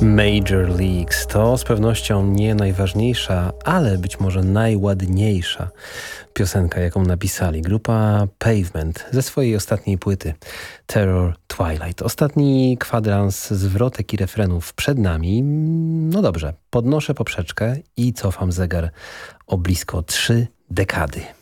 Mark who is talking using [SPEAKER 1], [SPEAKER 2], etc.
[SPEAKER 1] Major Leagues to z pewnością nie najważniejsza, ale być może najładniejsza piosenka, jaką napisali. Grupa Pavement ze swojej ostatniej płyty Terror Twilight. Ostatni kwadrans zwrotek i refrenów przed nami. No dobrze, podnoszę poprzeczkę i cofam zegar o blisko 3 dekady.